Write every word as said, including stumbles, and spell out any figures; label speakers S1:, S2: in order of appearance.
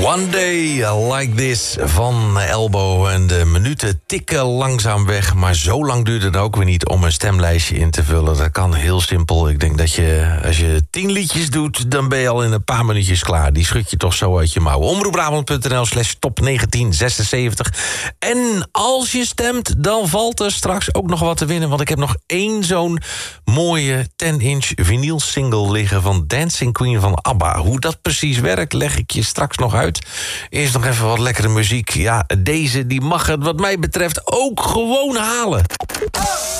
S1: One Day Like This van Elbow. En de minuten tikken langzaam weg. Maar zo lang duurt het ook weer niet om een stemlijstje in te vullen. Dat kan heel simpel. Ik denk dat je, als je tien liedjes doet, dan ben je al in een paar minuutjes klaar. Die schud je toch zo uit je mouwen. omroepbrabant.nl slash top negentien zesenzeventig. En als je stemt, dan valt er straks ook nog wat te winnen. Want ik heb nog één zo'n mooie ten-inch vinyl single liggen van Dancing Queen van ABBA. Hoe dat precies werkt, leg ik je straks nog uit. Eerst nog even wat lekkere muziek. Ja, deze die mag het wat mij betreft ook gewoon halen.